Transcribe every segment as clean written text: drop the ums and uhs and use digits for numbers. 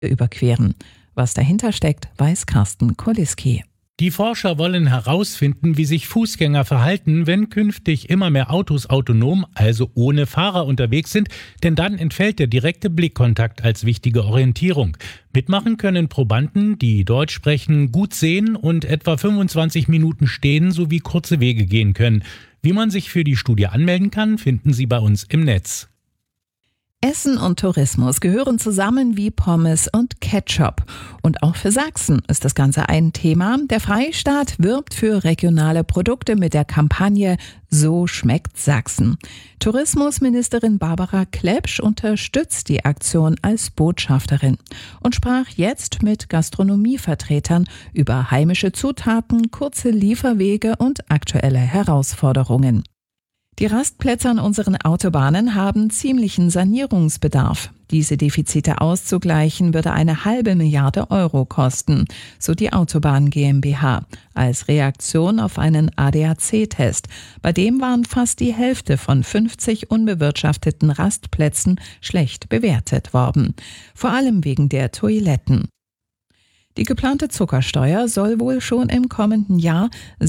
überqueren. Was dahinter steckt, weiß Carsten Koliski. Die Forscher wollen herausfinden, wie sich Fußgänger verhalten, wenn künftig immer mehr Autos autonom, also ohne Fahrer unterwegs sind, denn dann entfällt der direkte Blickkontakt als wichtige Orientierung. Mitmachen können Probanden, die Deutsch sprechen, gut sehen und etwa 25 Minuten stehen sowie kurze Wege gehen können. Wie man sich für die Studie anmelden kann, finden Sie bei uns im Netz. Essen und Tourismus gehören zusammen wie Pommes und Ketchup. Und auch für Sachsen ist das Ganze ein Thema. Der Freistaat wirbt für regionale Produkte mit der Kampagne So schmeckt Sachsen. Tourismusministerin Barbara Klepsch unterstützt die Aktion als Botschafterin und sprach jetzt mit Gastronomievertretern über heimische Zutaten, kurze Lieferwege und aktuelle Herausforderungen. Die Rastplätze an unseren Autobahnen haben ziemlichen Sanierungsbedarf. Diese Defizite auszugleichen würde 1,5 Milliarde Euro kosten, so die Autobahn GmbH, als Reaktion auf einen ADAC-Test. Bei dem waren fast die Hälfte von 50 unbewirtschafteten Rastplätzen schlecht bewertet worden. Vor allem wegen der Toiletten. Die geplante Zuckersteuer soll wohl schon im kommenden Jahr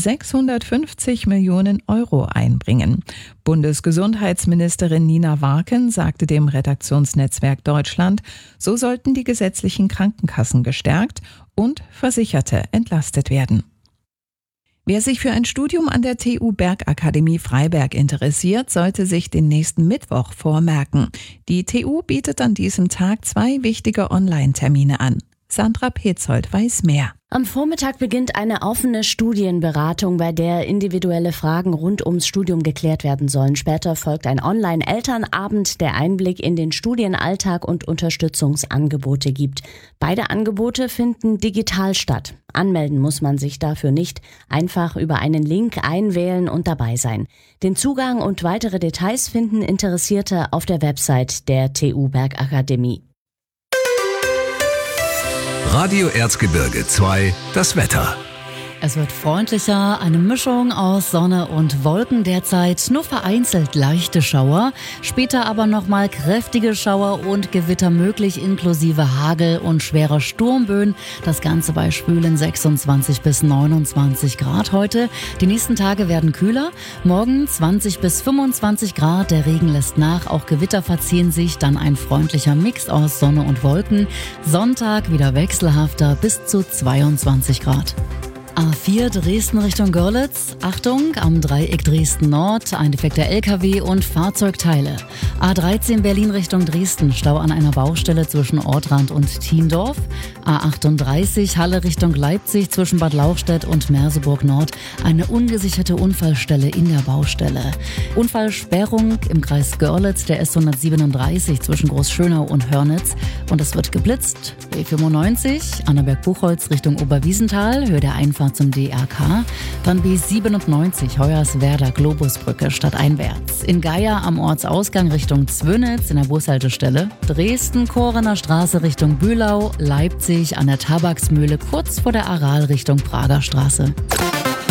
650 Millionen Euro einbringen. Bundesgesundheitsministerin Nina Warken sagte dem Redaktionsnetzwerk Deutschland, so sollten die gesetzlichen Krankenkassen gestärkt und Versicherte entlastet werden. Wer sich für ein Studium an der TU Bergakademie Freiberg interessiert, sollte sich den nächsten Mittwoch vormerken. Die TU bietet an diesem Tag 2 wichtige Online-Termine an. Sandra Petzold weiß mehr. Am Vormittag beginnt eine offene Studienberatung, bei der individuelle Fragen rund ums Studium geklärt werden sollen. Später folgt ein Online-Elternabend, der Einblick in den Studienalltag und Unterstützungsangebote gibt. Beide Angebote finden digital statt. Anmelden muss man sich dafür nicht. Einfach über einen Link einwählen und dabei sein. Den Zugang und weitere Details finden Interessierte auf der Website der TU Bergakademie. Radio Erzgebirge 2, das Wetter. Es wird freundlicher, eine Mischung aus Sonne und Wolken derzeit, nur vereinzelt leichte Schauer, später aber nochmal kräftige Schauer und Gewitter möglich inklusive Hagel und schwerer Sturmböen. Das Ganze bei schwülen 26 bis 29 Grad heute. Die nächsten Tage werden kühler, morgen 20 bis 25 Grad, der Regen lässt nach, auch Gewitter verziehen sich, dann ein freundlicher Mix aus Sonne und Wolken. Sonntag wieder wechselhafter bis zu 22 Grad. A4 Dresden Richtung Görlitz. Achtung, am Dreieck Dresden Nord, ein defekter LKW und Fahrzeugteile. A13 Berlin Richtung Dresden, Stau an einer Baustelle zwischen Ortrand und Thiendorf. A38 Halle Richtung Leipzig zwischen Bad Lauchstädt und Merseburg Nord, eine ungesicherte Unfallstelle in der Baustelle. Unfallsperrung im Kreis Görlitz, der S137 zwischen Großschönau und Hörnitz. Und es wird geblitzt. B95 Annaberg-Buchholz Richtung Oberwiesenthal, Höhe der Einfahrt zum DRK, dann B97 Hoyerswerda Globusbrücke stadteinwärts. In Geier am Ortsausgang Richtung Zwönitz in der Bushaltestelle, Dresden Korener Straße Richtung Bühlau, Leipzig an der Tabaksmühle kurz vor der Aral Richtung Prager Straße.